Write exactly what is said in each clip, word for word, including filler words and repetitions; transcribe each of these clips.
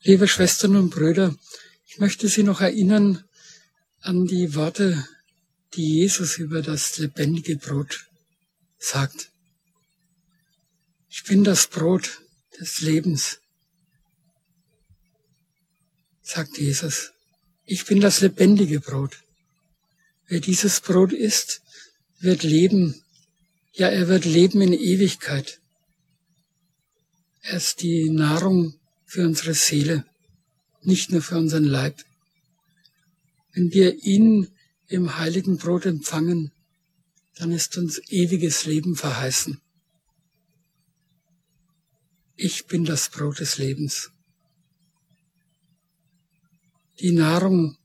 Liebe Schwestern und Brüder, ich möchte Sie noch erinnern an die Worte, die Jesus über das lebendige Brot sagt. Ich bin das Brot des Lebens, sagt Jesus. Ich bin das lebendige Brot. Wer dieses Brot isst, wird leben. Ja, er wird leben in Ewigkeit. Er ist die Nahrung für unsere Seele, nicht nur für unseren Leib. Wenn wir ihn im heiligen Brot empfangen, dann ist uns ewiges Leben verheißen. Ich bin das Brot des Lebens. Die Nahrung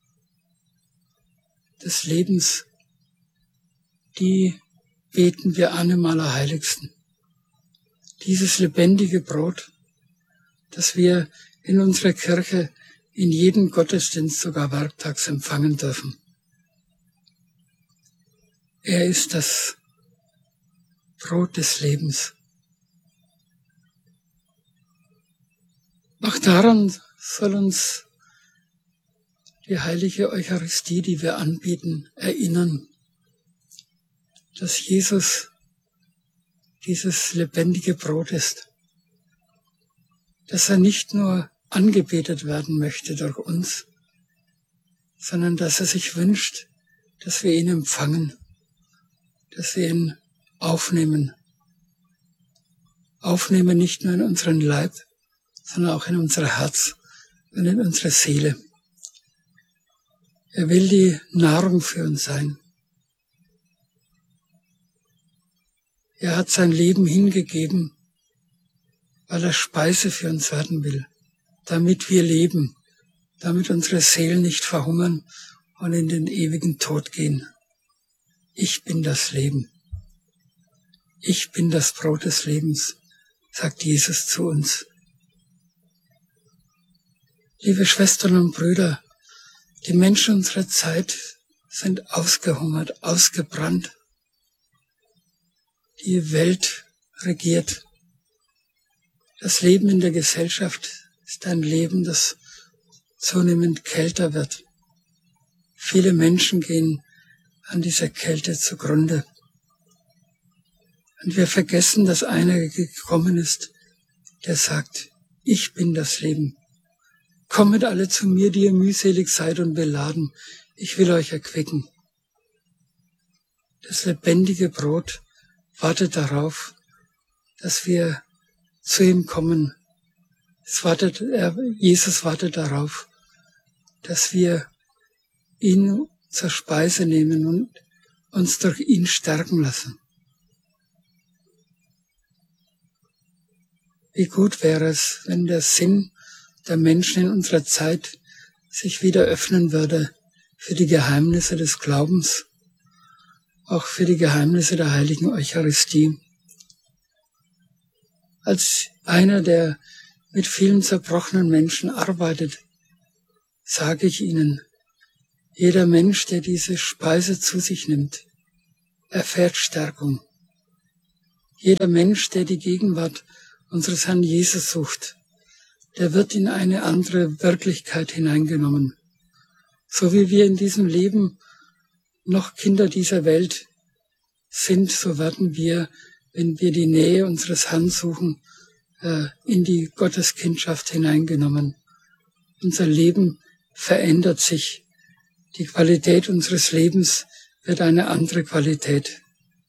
des Lebens, die beten wir an im Allerheiligsten. Dieses lebendige Brot, das wir in unserer Kirche in jedem Gottesdienst, sogar werktags, empfangen dürfen. Er ist das Brot des Lebens. Auch daran soll uns die heilige Eucharistie, die wir anbieten, erinnern, dass Jesus dieses lebendige Brot ist, dass er nicht nur angebetet werden möchte durch uns, sondern dass er sich wünscht, dass wir ihn empfangen, dass wir ihn aufnehmen. Aufnehmen nicht nur in unseren Leib, sondern auch in unser Herz und in unsere Seele. Er will die Nahrung für uns sein. Er hat sein Leben hingegeben, weil er Speise für uns werden will, damit wir leben, damit unsere Seelen nicht verhungern und in den ewigen Tod gehen. Ich bin das Leben. Ich bin das Brot des Lebens, sagt Jesus zu uns. Liebe Schwestern und Brüder, die Menschen unserer Zeit sind ausgehungert, ausgebrannt. Die Welt regiert. Das Leben in der Gesellschaft ist ein Leben, das zunehmend kälter wird. Viele Menschen gehen an dieser Kälte zugrunde. Und wir vergessen, dass einer gekommen ist, der sagt, ich bin das Leben. Kommet alle zu mir, die ihr mühselig seid und beladen. Ich will euch erquicken. Das lebendige Brot wartet darauf, dass wir zu ihm kommen. Es wartet, er, Jesus wartet darauf, dass wir ihn zur Speise nehmen und uns durch ihn stärken lassen. Wie gut wäre es, wenn der Sinn der Menschen in unserer Zeit sich wieder öffnen würde für die Geheimnisse des Glaubens, auch für die Geheimnisse der heiligen Eucharistie. Als einer, der mit vielen zerbrochenen Menschen arbeitet, sage ich Ihnen, jeder Mensch, der diese Speise zu sich nimmt, erfährt Stärkung. Jeder Mensch, der die Gegenwart unseres Herrn Jesus sucht, der wird in eine andere Wirklichkeit hineingenommen. So wie wir in diesem Leben noch Kinder dieser Welt sind, so werden wir, wenn wir die Nähe unseres Herrn suchen, in die Gotteskindschaft hineingenommen. Unser Leben verändert sich. Die Qualität unseres Lebens wird eine andere Qualität.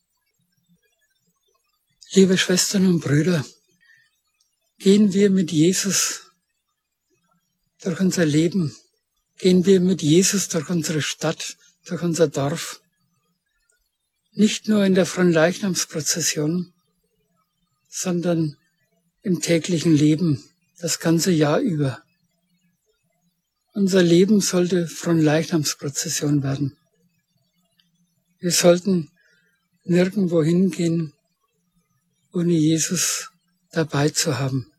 Liebe Schwestern und Brüder, gehen wir mit Jesus durch unser Leben, gehen wir mit Jesus durch unsere Stadt, durch unser Dorf, nicht nur in der Fronleichnamsprozession, sondern im täglichen Leben, das ganze Jahr über. Unser Leben sollte Fronleichnamsprozession werden. Wir sollten nirgendwo hingehen, ohne Jesus dabei zu haben.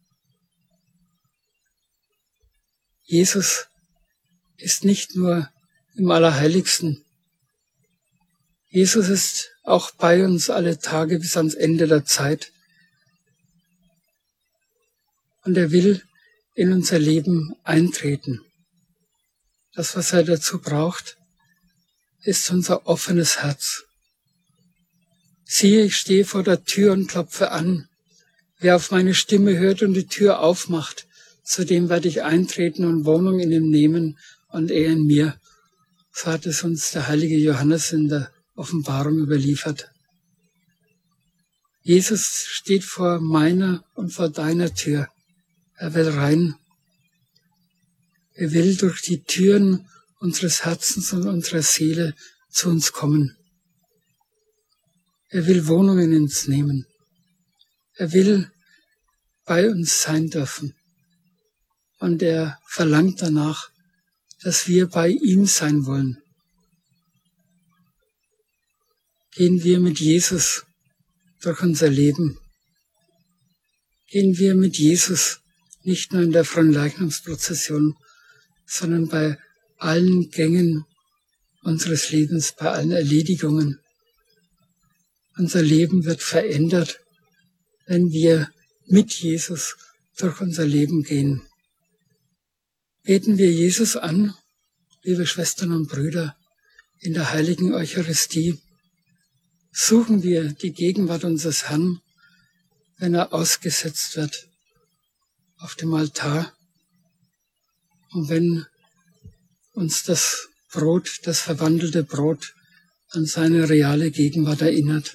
Jesus ist nicht nur im Allerheiligsten. Jesus ist auch bei uns alle Tage bis ans Ende der Zeit. Und er will in unser Leben eintreten. Das, was er dazu braucht, ist unser offenes Herz. Siehe, ich stehe vor der Tür und klopfe an. Wer auf meine Stimme hört und die Tür aufmacht, zu dem werde ich eintreten und Wohnung in ihm nehmen und er in mir. So hat es uns der heilige Johannes in der Offenbarung überliefert. Jesus steht vor meiner und vor deiner Tür. Er will rein. Er will durch die Türen unseres Herzens und unserer Seele zu uns kommen. Er will Wohnung in uns nehmen. Er will bei uns sein dürfen. Und er verlangt danach, dass wir bei ihm sein wollen. Gehen wir mit Jesus durch unser Leben. Gehen wir mit Jesus nicht nur in der Fronleichnamsprozession, sondern bei allen Gängen unseres Lebens, bei allen Erledigungen. Unser Leben wird verändert, wenn wir mit Jesus durch unser Leben gehen. Beten wir Jesus an, liebe Schwestern und Brüder, in der heiligen Eucharistie. Suchen wir die Gegenwart unseres Herrn, wenn er ausgesetzt wird auf dem Altar und wenn uns das Brot, das verwandelte Brot, an seine reale Gegenwart erinnert.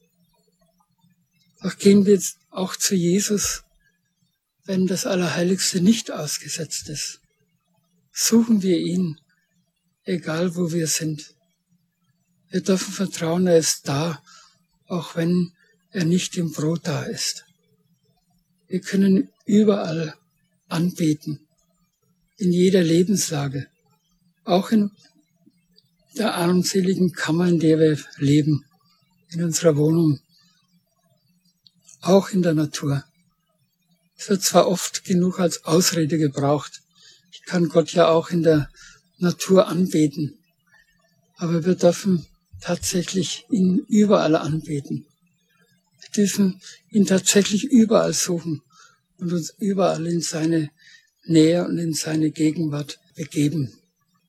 Doch gehen wir jetzt auch zu Jesus, wenn das Allerheiligste nicht ausgesetzt ist. Suchen wir ihn, egal wo wir sind. Wir dürfen vertrauen, er ist da, auch wenn er nicht im Brot da ist. Wir können überall anbeten, in jeder Lebenslage, auch in der armseligen Kammer, in der wir leben, in unserer Wohnung, auch in der Natur. Es wird zwar oft genug als Ausrede gebraucht, ich kann Gott ja auch in der Natur anbeten, aber wir dürfen tatsächlich ihn überall anbeten. Wir dürfen ihn tatsächlich überall suchen und uns überall in seine Nähe und in seine Gegenwart begeben.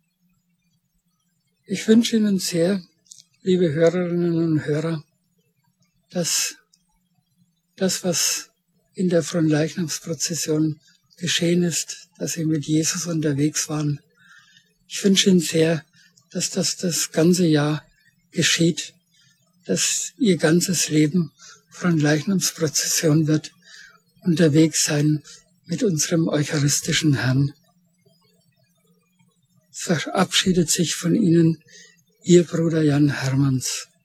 Ich wünsche Ihnen sehr, liebe Hörerinnen und Hörer, dass das, was in der Fronleichnamsprozession geschehen ist, dass Sie mit Jesus unterwegs waren, ich wünsche Ihnen sehr, dass das das ganze Jahr geschieht, dass Ihr ganzes Leben Fronleichnamsprozession wird, unterwegs sein mit unserem eucharistischen Herrn. Verabschiedet sich von Ihnen Ihr Bruder Jan Hermanns.